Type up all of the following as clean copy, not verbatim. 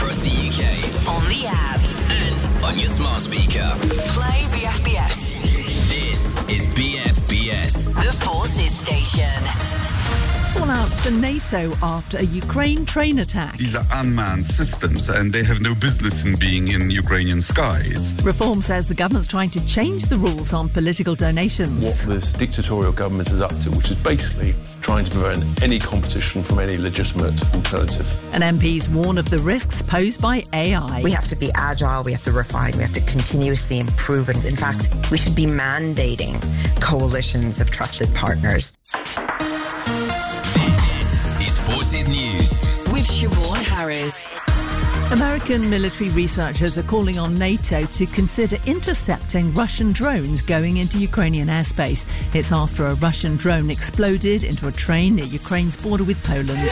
across the UK. On the app. And on your smart speaker. Play BFBS. This is BFBS. The Forces Station. Fallout for NATO after a Ukraine train attack. These are unmanned systems and they have no business in being in Ukrainian skies. Reform says the government's trying to change the rules on political donations. What this dictatorial government is up to, which is basically trying to prevent any competition from any legitimate alternative. And MPs warn of the risks posed by AI. We have to be agile, we have to refine, we have to continuously improve. And in fact, we should be mandating coalitions of trusted partners. Forces News with Siobhan Harris. American military researchers are calling on NATO to consider intercepting Russian drones going into Ukrainian airspace. It's after a Russian drone exploded into a train near Ukraine's border with Poland.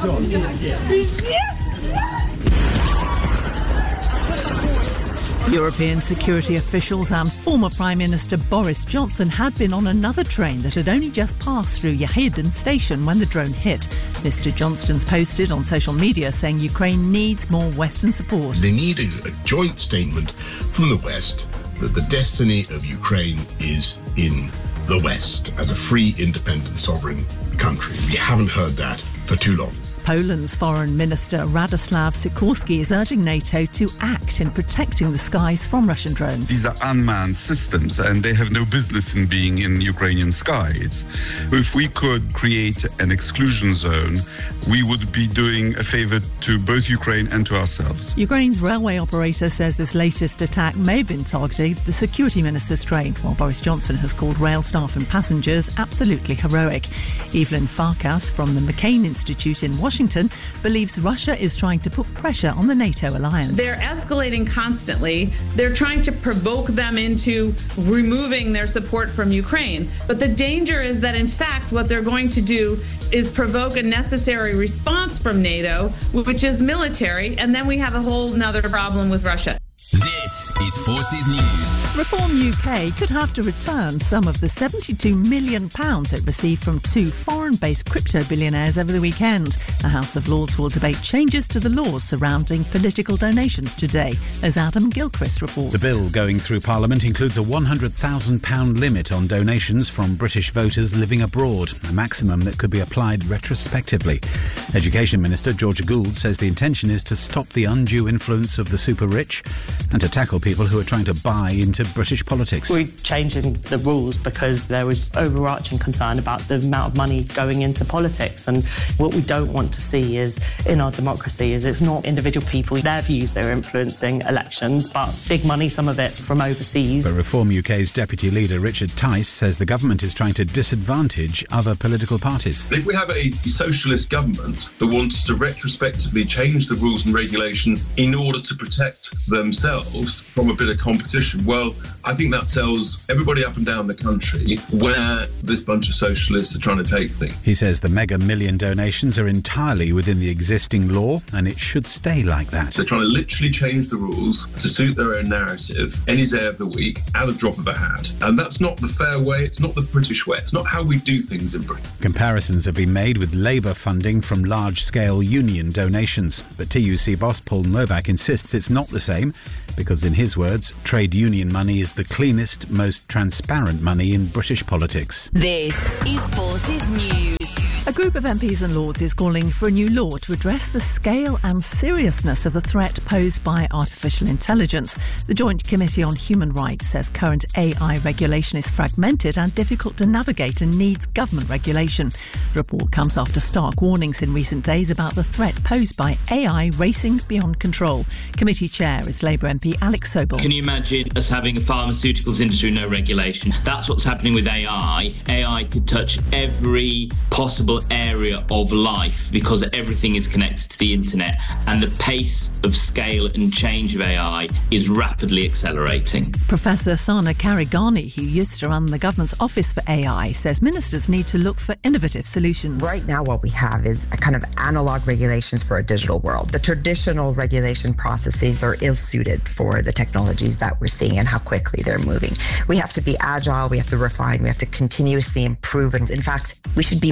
European security officials and former Prime Minister Boris Johnson had been on another train that had only just passed through Yehidin station when the drone hit. Mr Johnston's posted on social media saying Ukraine needs more Western support. They need a joint statement from the West that the destiny of Ukraine is in the West as a free, independent, sovereign country. We haven't heard that for too long. Poland's Foreign Minister Radoslaw Sikorski is urging NATO to act in protecting the skies from Russian drones. These are unmanned systems and they have no business in being in Ukrainian skies. If we could create an exclusion zone, we would be doing a favour to both Ukraine and to ourselves. Ukraine's railway operator says this latest attack may have been targeting the security minister's train, while Boris Johnson has called rail staff and passengers absolutely heroic. Evelyn Farkas from the McCain Institute in Washington believes Russia is trying to put pressure on the NATO alliance. They're escalating constantly. They're trying to provoke them into removing their support from Ukraine. But the danger is that, in fact, what they're going to do is provoke a necessary response from NATO, which is military, and then we have a whole nother problem with Russia. This is Forces News. Reform UK could have to return some of the £72 million it received from two foreign-based crypto billionaires over the weekend. The House of Lords will debate changes to the laws surrounding political donations today, as Adam Gilchrist reports. The bill going through Parliament includes a £100,000 limit on donations from British voters living abroad, a maximum that could be applied retrospectively. Education Minister Georgia Gould says the intention is to stop the undue influence of the super-rich and to tackle people who are trying to buy into British politics. We're changing the rules because there was overarching concern about the amount of money going into politics, and what we don't want to see is in our democracy is it's not individual people, their views they're influencing elections, but big money, some of it from overseas. But Reform UK's Deputy Leader Richard Tice says the government is trying to disadvantage other political parties. If we have a socialist government that wants to retrospectively change the rules and regulations in order to protect themselves from a bit of competition, well, I think that tells everybody up and down the country where this bunch of socialists are trying to take things. He says the mega million donations are entirely within the existing law and it should stay like that. They're trying to literally change the rules to suit their own narrative any day of the week at a drop of a hat. And that's not the fair way, it's not the British way, it's not how we do things in Britain. Comparisons have been made with Labour funding from large-scale union donations. But TUC boss Paul Novak insists it's not the same because, in his words, trade union money is the cleanest, most transparent money in British politics. This is Forces News. A group of MPs and Lords is calling for a new law to address the scale and seriousness of the threat posed by artificial intelligence. The Joint Committee on Human Rights says current AI regulation is fragmented and difficult to navigate and needs government regulation. The report comes after stark warnings in recent days about the threat posed by AI racing beyond control. Committee Chair is Labour MP Alex Sobel. Can you imagine us having a pharmaceuticals industry with no regulation? That's what's happening with AI. AI could touch every possible area of life because everything is connected to the internet, and the pace of scale and change of AI is rapidly accelerating. Professor Sana Karigani, who used to run the government's Office for AI, says ministers need to look for innovative solutions. Right now what we have is a kind of analog regulations for a digital world. The traditional regulation processes are ill-suited for the technologies that we're seeing and how quickly they're moving. We have to be agile, we have to refine, we have to continuously improve, and in fact we should be mandating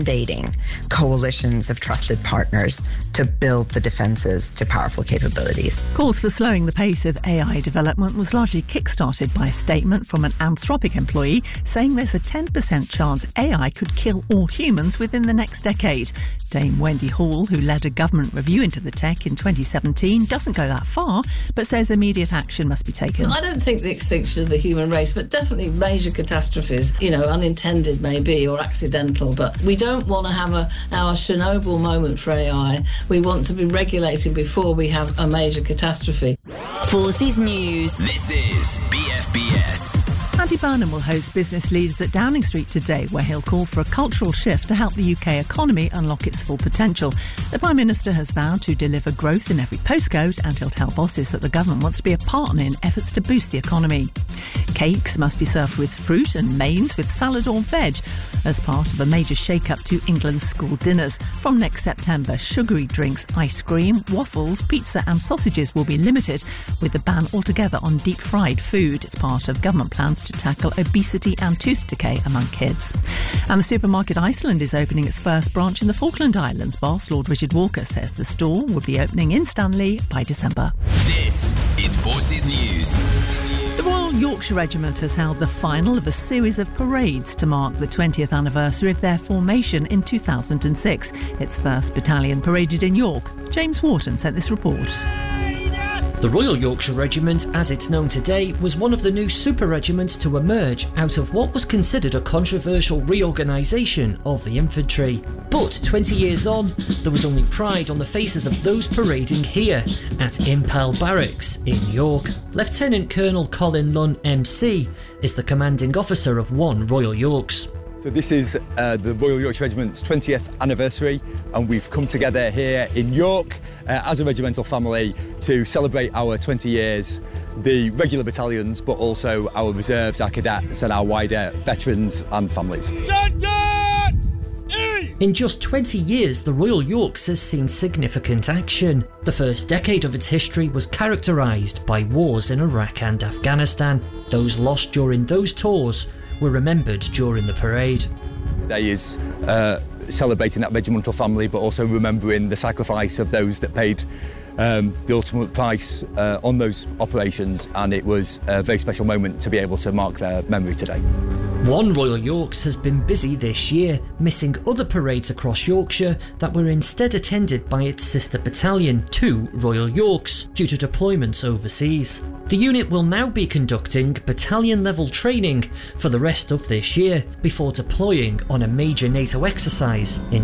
mandating coalitions of trusted partners to build the defences to powerful capabilities. Calls for slowing the pace of AI development was largely kick-started by a statement from an Anthropic employee saying there's a 10% chance AI could kill all humans within the next decade. Dame Wendy Hall, who led a government review into the tech in 2017, doesn't go that far, but says immediate action must be taken. I don't think the extinction of the human race, but definitely major catastrophes, unintended maybe or accidental, but we don't want to have our Chernobyl moment for AI. We want to be regulated before we have a major catastrophe. Forces News. This is BFBS. Andy Burnham will host business leaders at Downing Street today, where he'll call for a cultural shift to help the UK economy unlock its full potential. The Prime Minister has vowed to deliver growth in every postcode, and he'll tell bosses that the government wants to be a partner in efforts to boost the economy. Cakes must be served with fruit and mains with salad or veg as part of a major shake-up to England's school dinners. From next September, sugary drinks, ice cream, waffles, pizza and sausages will be limited, with the ban altogether on deep-fried food. It's part of government plans to tackle obesity and tooth decay among kids. And the supermarket Iceland is opening its first branch in the Falkland Islands. Boss Lord Richard Walker says the store will be opening in Stanley by December. This is Forces News. The Royal Yorkshire Regiment has held the final of a series of parades to mark the 20th anniversary of their formation in 2006. Its 1st Battalion paraded in York. James Wharton sent this report. The Royal Yorkshire Regiment, as it's known today, was one of the new super regiments to emerge out of what was considered a controversial reorganisation of the infantry. But 20 years on, there was only pride on the faces of those parading here at Impel Barracks in York. Lieutenant Colonel Colin Lunn MC is the commanding officer of 1 Royal Yorks. So this is the Royal Yorkshire Regiment's 20th anniversary, and we've come together here in York as a regimental family to celebrate our 20 years, the regular battalions, but also our reserves, our cadets and our wider veterans and families. In just 20 years, the Royal Yorks has seen significant action. The first decade of its history was characterised by wars in Iraq and Afghanistan. Those lost during those tours were remembered during the parade. Today is celebrating that regimental family, but also remembering the sacrifice of those that paid the ultimate price on those operations, and it was a very special moment to be able to mark their memory today. 1 Royal Yorks has been busy this year, missing other parades across Yorkshire that were instead attended by its sister battalion, 2 Royal Yorks, due to deployments overseas. The unit will now be conducting battalion-level training for the rest of this year, before deploying on a major NATO exercise in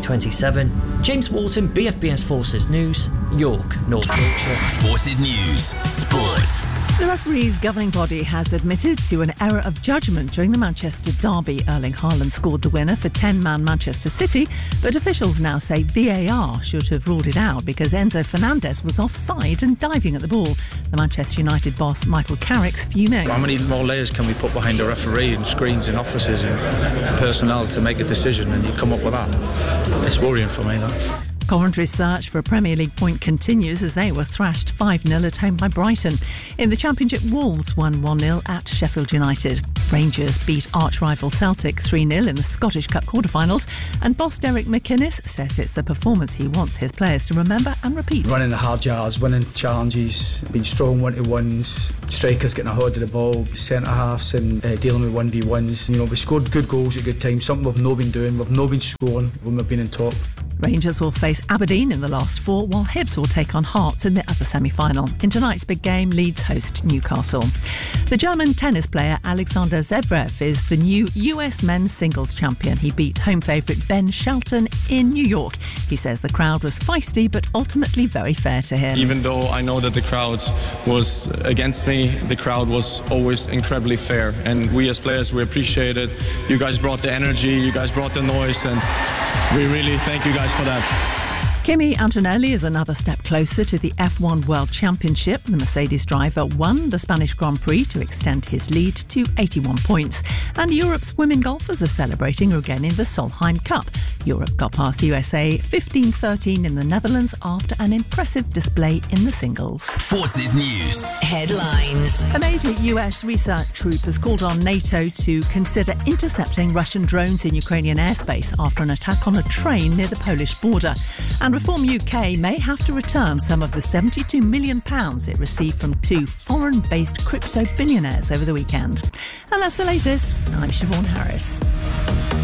2027. James Wharton, BFBS Forces News, York, North Yorkshire. Forces News, Sports. The referee's governing body has admitted to an error of judgment during the Manchester derby. Erling Haaland scored the winner for 10-man Manchester City, but officials now say VAR should have ruled it out because Enzo Fernandez was offside and diving at the ball. The Manchester United boss Michael Carrick's fuming. How many more layers can we put behind a referee and screens in offices and personnel to make a decision, and you come up with that? It's worrying for me, that. Coventry's search for a Premier League point continues as they were thrashed 5-0 at home by Brighton. In the Championship, Wolves won 1-0 at Sheffield United. Rangers beat arch-rival Celtic 3-0 in the Scottish Cup quarter-finals, and boss Derek McInnes says it's a performance he wants his players to remember and repeat. Running the hard yards, winning challenges, being strong 1-to-1s, strikers getting a hold of the ball, centre-halves and dealing with 1v1s. You know, we scored good goals at good times, something we've not been doing. We've not been scoring when we've been in top. Rangers will face Aberdeen in the last 4, while Hibs will take on Hearts in the other semi-final. In tonight's big game, Leeds host Newcastle. The German tennis player Alexander Zverev is the new US men's singles champion. He beat home favourite Ben Shelton in New York. He says the crowd was feisty, but ultimately very fair to him. Even though I know that the crowd was against me, the crowd was always incredibly fair. And we as players, we appreciate it. You guys brought the energy, you guys brought the noise, and we really thank you guys for that. Kimi Antonelli is another step closer to the F1 World Championship. The Mercedes driver won the Spanish Grand Prix to extend his lead to 81 points. And Europe's women golfers are celebrating regaining the Solheim Cup. Europe got past the USA 15-13 in the Netherlands after an impressive display in the singles. Forces News. Headlines. A major US research troop has called on NATO to consider intercepting Russian drones in Ukrainian airspace after an attack on a train near the Polish border. And Reform UK may have to return some of the £72 million it received from two foreign-based crypto billionaires over the weekend. And that's the latest. I'm Siobhan Harris.